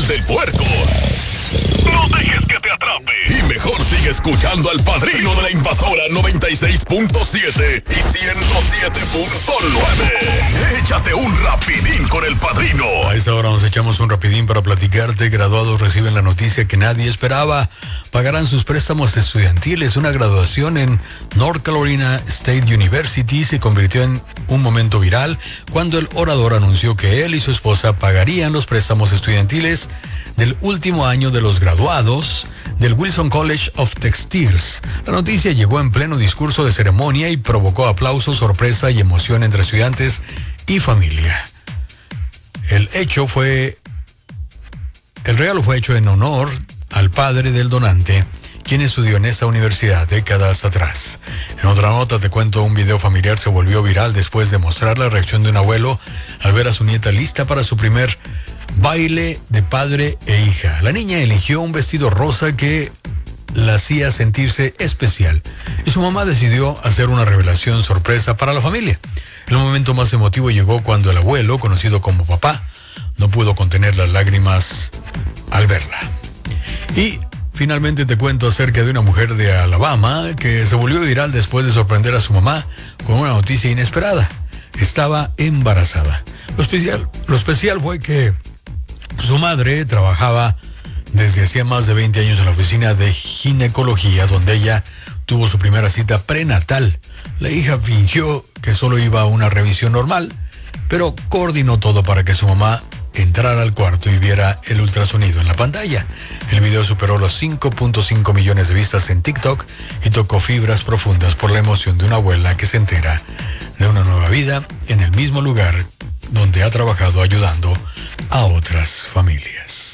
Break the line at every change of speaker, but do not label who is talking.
del puerco. No dejes que te atrape. Y mejor sigue escuchando al Padrino de la Invasora 96.7 y 107.9. Échate un rapidín con el Padrino.
A esta hora nos echamos un rapidín para platicarte. Graduados reciben la noticia que nadie esperaba. Pagarán sus préstamos estudiantiles. Una graduación en North Carolina State University se convirtió en un momento viral cuando el orador anunció que él y su esposa pagarían los préstamos estudiantiles del último año de los graduados del Wilson College of Textiles. La noticia llegó en pleno discurso de ceremonia y provocó aplausos, sorpresa y emoción entre estudiantes y familia. El regalo fue hecho en honor al padre del donante, quien estudió en esta universidad décadas atrás. En otra nota te cuento, un video familiar se volvió viral después de mostrar la reacción de un abuelo al ver a su nieta lista para su primer baile de padre e hija. La niña eligió un vestido rosa que la hacía sentirse especial y su mamá decidió hacer una revelación sorpresa para la familia. El momento más emotivo llegó cuando el abuelo, conocido como papá, no pudo contener las lágrimas al verla. Y finalmente te cuento acerca de una mujer de Alabama que se volvió viral después de sorprender a su mamá con una noticia inesperada. Estaba embarazada. Lo especial fue que su madre trabajaba desde hacía más de 20 años en la oficina de ginecología, donde ella tuvo su primera cita prenatal. La hija fingió que solo iba a una revisión normal, pero coordinó todo para que su mamá entrara al cuarto y viera el ultrasonido en la pantalla. El video superó los 5.5 millones de vistas en TikTok y tocó fibras profundas por la emoción de una abuela que se entera de una nueva vida en el mismo lugar donde ha trabajado ayudando a otras familias.